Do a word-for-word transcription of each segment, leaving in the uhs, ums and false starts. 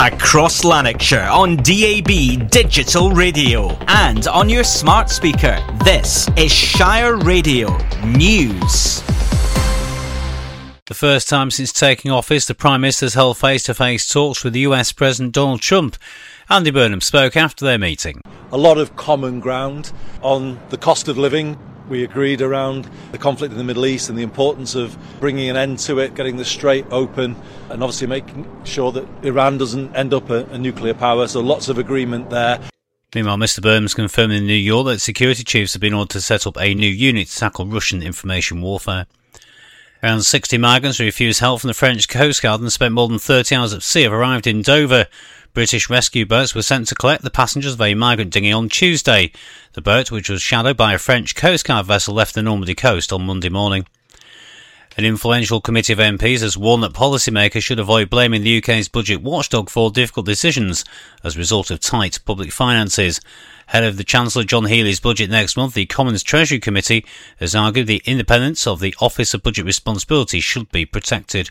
across Lanarkshire on D A B Digital Radio and on your smart speaker. This is Shire Radio News. The first time since taking office, the Prime Minister's held face-to-face talks with the U S President Donald Trump. Andy Burnham spoke after their meeting. A lot of common ground on the cost of living. We agreed around the conflict in the Middle East and the importance of bringing an end to it, getting the Strait open, and obviously making sure that Iran doesn't end up a, a nuclear power. So lots of agreement there. Meanwhile, Mr Burnham's confirmed in New York that security chiefs have been ordered to set up a new unit to tackle Russian information warfare. Around sixty migrants who refused help from the French Coast Guard and spent more than thirty hours at sea have arrived in Dover. British rescue boats were sent to collect the passengers of a migrant dinghy on Tuesday. The boat, which was shadowed by a French Coast Guard vessel, left the Normandy coast on Monday morning. An influential committee of M Ps has warned that policymakers should avoid blaming the U K's budget watchdog for difficult decisions as a result of tight public finances. Head of the Chancellor John Healey's budget next month, the Commons Treasury Committee has argued the independence of the Office of Budget Responsibility should be protected.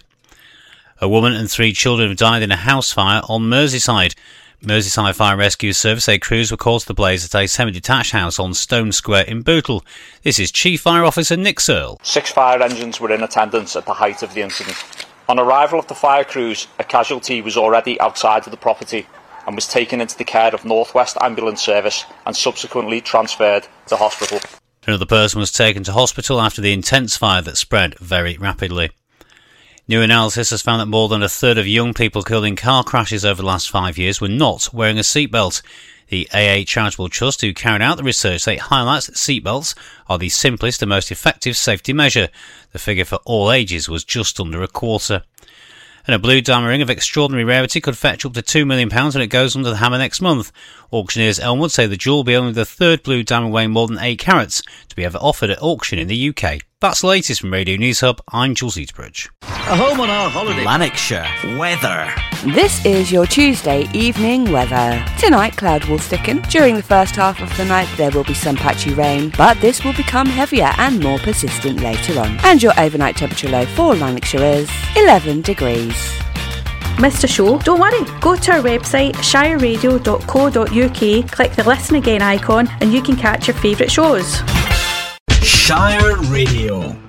A woman and three children have died in a house fire on Merseyside. Merseyside Fire Rescue Service say crews were called to the blaze at a semi-detached house on Stone Square in Bootle. This is Chief Fire Officer Nick Searle. Six fire engines were in attendance at the height of the incident. On arrival of the fire crews, a casualty was already outside of the property and was taken into the care of North West Ambulance Service and subsequently transferred to hospital. Another person was taken to hospital after the intense fire that spread very rapidly. New analysis has found that more than a third of young people killed in car crashes over the last five years were not wearing a seatbelt. The A A Charitable Trust, who carried out the research, say it highlights that seatbelts are the simplest and most effective safety measure. The figure for all ages was just under a quarter. And a blue diamond ring of extraordinary rarity could fetch up to two million pounds when it goes under the hammer next month. Auctioneers Elmwood say the jewel will be only the third blue diamond weighing more than eight carats to be ever offered at auction in the U K. That's the latest from Radio News Hub. I'm Jules Eatbridge. A home on our holiday. Lanarkshire weather. This is your Tuesday evening weather. Tonight, cloud will thicken. During the first half of the night, there will be some patchy rain, but this will become heavier and more persistent later on. And your overnight temperature low for Lanarkshire is eleven degrees. Missed a show? Don't worry. Go to our website shire radio dot co dot uk, click the Listen Again icon, and you can catch your favourite shows. Shire Radio.